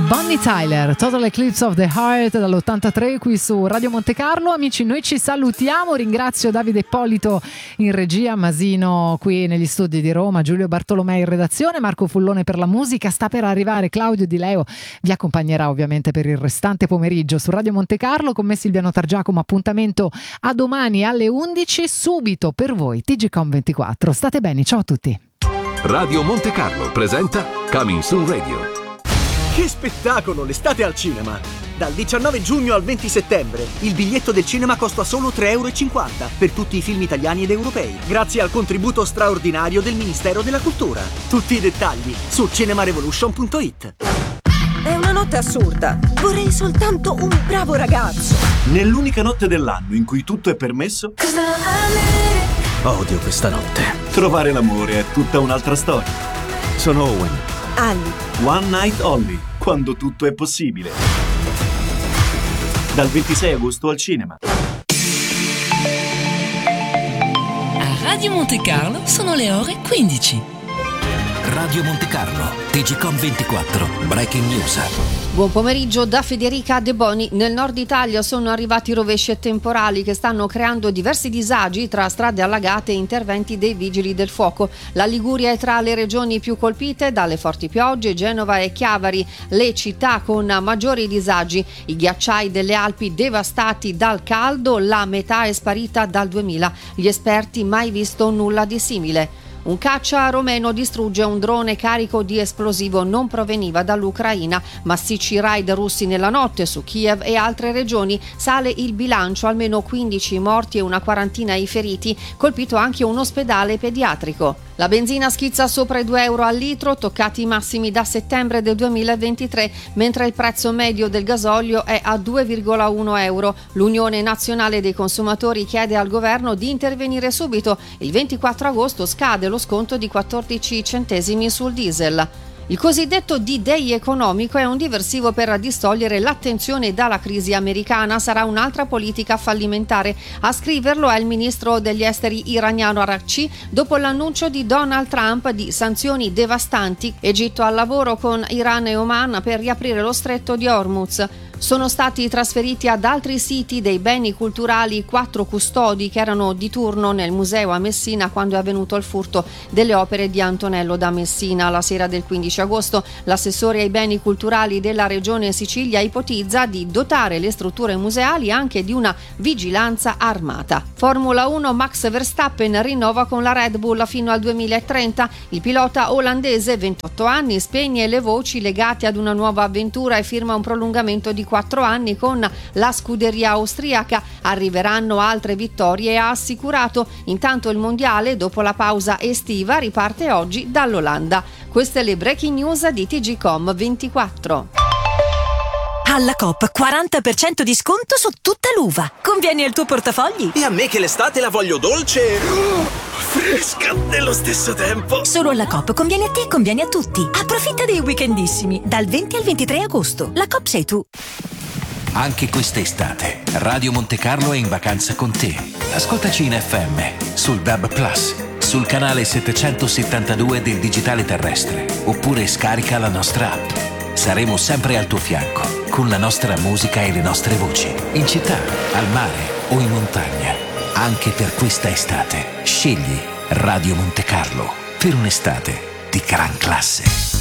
Bonnie Tyler, Total Eclipse of the Heart dall'83 qui su Radio Monte Carlo. Amici, noi ci salutiamo, ringrazio Davide Ippolito in regia, Masino qui negli studi di Roma, Giulio Bartolomei in redazione, Marco Fullone per la musica, sta per arrivare Claudio Di Leo, vi accompagnerà ovviamente per il restante pomeriggio su Radio Monte Carlo, con me Silvia Notargiacomo. Appuntamento a domani alle 11, subito per voi TGcom 24. State bene, ciao a tutti. Radio Monte Carlo presenta Coming Soon Radio. Che spettacolo, l'estate al cinema! Dal 19 giugno al 20 settembre il biglietto del cinema costa solo €3,50 per tutti i film italiani ed europei, grazie al contributo straordinario del Ministero della Cultura. Tutti i dettagli su cinemarevolution.it. È una notte assurda. Vorrei soltanto un bravo ragazzo. Nell'unica notte dell'anno in cui tutto è permesso, odio questa notte. Trovare l'amore è tutta un'altra storia. Sono Owen. Ali. One Night Only, quando tutto è possibile. Dal 26 agosto al cinema. A Radio Monte Carlo sono le ore 15. Radio Monte Carlo, TGcom 24, Breaking News. Buon pomeriggio da Federica De Boni. Nel nord Italia sono arrivati rovesci e temporali che stanno creando diversi disagi tra strade allagate e interventi dei vigili del fuoco. La Liguria è tra le regioni più colpite dalle forti piogge, Genova e Chiavari, le città con maggiori disagi. I ghiacciai delle Alpi devastati dal caldo, la metà è sparita dal 2000. Gli esperti mai visto nulla di simile. Un caccia romeno distrugge un drone carico di esplosivo, non proveniva dall'Ucraina. Massicci raid russi nella notte su Kiev e altre regioni. Sale il bilancio, almeno 15 morti e una quarantina i feriti. Colpito anche un ospedale pediatrico. La benzina schizza sopra i €2 al litro, toccati i massimi da settembre del 2023, mentre il prezzo medio del gasolio è a €2,1. L'Unione Nazionale dei Consumatori chiede al governo di intervenire subito. Il 24 agosto scade lo sconto di 14 centesimi sul diesel. Il cosiddetto D-Day economico è un diversivo per distogliere l'attenzione dalla crisi americana. Sarà un'altra politica fallimentare. A scriverlo è il ministro degli esteri iraniano Araghchi dopo l'annuncio di Donald Trump di sanzioni devastanti. Egitto al lavoro con Iran e Oman per riaprire lo stretto di Hormuz. Sono stati trasferiti ad altri siti dei beni culturali 4 custodi che erano di turno nel museo a Messina quando è avvenuto il furto delle opere di Antonello da Messina. La sera del 15 agosto l'assessore ai beni culturali della regione Sicilia ipotizza di dotare le strutture museali anche di una vigilanza armata. Formula 1, Max Verstappen rinnova con la Red Bull fino al 2030. Il pilota olandese, 28 anni, spegne le voci legate ad una nuova avventura e firma un prolungamento di 4 anni con la scuderia austriaca. Arriveranno altre vittorie, ha assicurato. Intanto il mondiale, dopo la pausa estiva, riparte oggi dall'Olanda. Queste le breaking news di TGcom 24. Alla Coop 40% di sconto su tutta l'uva. Convieni al tuo portafogli? E a me che l'estate la voglio dolce, fresca nello stesso tempo. Solo alla Coop conviene a te e conviene a tutti. Approfitta dei weekendissimi dal 20 al 23 agosto. La Coop sei tu. Anche quest'estate, Radio Monte Carlo è in vacanza con te. Ascoltaci in FM, sul DAB+, sul canale 772 del digitale terrestre, oppure scarica la nostra app. Saremo sempre al tuo fianco, con la nostra musica e le nostre voci, in città, al mare o in montagna. Anche per questa estate, scegli Radio Monte Carlo per un'estate di gran classe.